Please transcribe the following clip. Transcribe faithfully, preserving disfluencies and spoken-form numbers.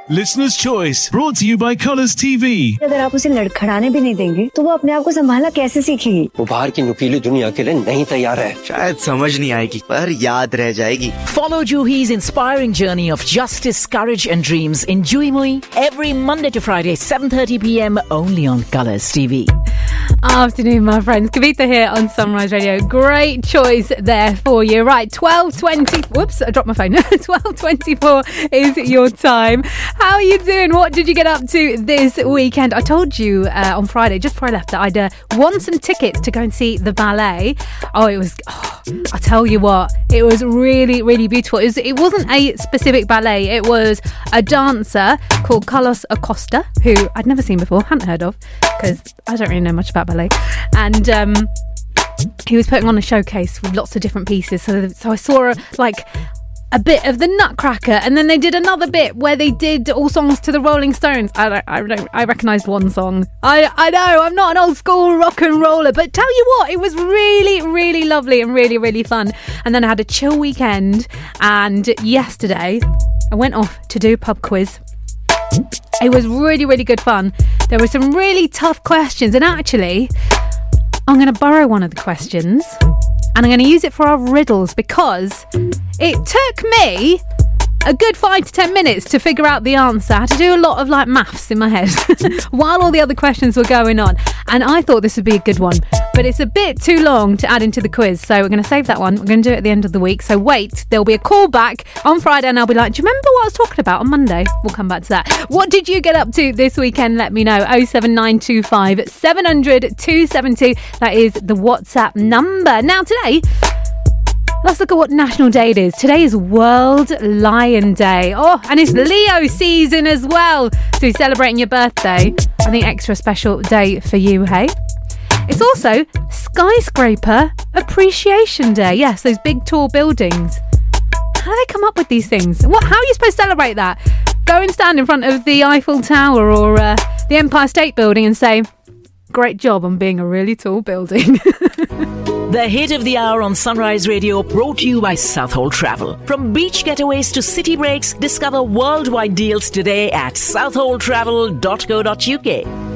Listener's Choice, brought to you by Colours T V. अगर आप उसे लड़खड़ाने भी नहीं देंगे तो वो अपने आप को संभालना कैसे सीखेगी? वो बाहर की नुकीली दुनिया के लिए नहीं तैयार है। शायद समझ नहीं आएगी पर याद रह जाएगी। Follow Juhi's inspiring journey of justice, courage and dreams in Juhi Mui every Monday to Friday, seven thirty p.m. only on Colours T V. Afternoon, my friends. Kavita here on Sunrise Radio. Great choice there for you. Right, twelve twenty. Whoops, I dropped my phone. twelve twenty-four is your time. How are you doing? What did you get up to this weekend? I told you uh, on Friday, just before I left, that I'd uh, won some tickets to go and see the ballet. Oh, it was, oh, I tell you what, it was really, really beautiful. It, was, it wasn't a specific ballet. It was a dancer called Carlos Acosta, who I'd never seen before, hadn't heard of, because I don't really know much about ballet. And um, he was putting on a showcase with lots of different pieces. So, so I saw, like, a bit of the Nutcracker, and then they did another bit where they did all songs to the Rolling Stones. I don't, I don't, I recognised one song. I, I know I'm not an old school rock and roller, but tell you what, it was really, really lovely and really, really fun. And then I had a chill weekend, and yesterday I went off to do a pub quiz. It was really, really good fun. There were some really tough questions, and actually, I'm going to borrow one of the questions. And I'm going to use it for our riddles because it took me a good five to ten minutes to figure out the answer. I had to do a lot of like maths in my head while all the other questions were going on. And I thought this would be a good one, but it's a bit too long to add into the quiz. So we're going to save that one. We're going to do it at the end of the week. So wait, there'll be a call back on Friday and I'll be like, do you remember what I was talking about on Monday? We'll come back to that. What did you get up to this weekend? Let me know. oh seven nine two five, seven hundred, two seven two. That is the WhatsApp number. Now today, let's look at what national day it is. Today is World Lion Day. Oh, and it's Leo season as well. So you're celebrating your birthday. I think extra special day for you, hey? It's also Skyscraper Appreciation Day. Yes, those big tall buildings. How do they come up with these things? What? How are you supposed to celebrate that? Go and stand in front of the Eiffel Tower or uh, the Empire State Building and say, great job on being a really tall building. The hit of the hour on Sunrise Radio, brought to you by Southhold Travel. From beach getaways to city breaks, discover worldwide deals today at southhold travel dot co dot uk.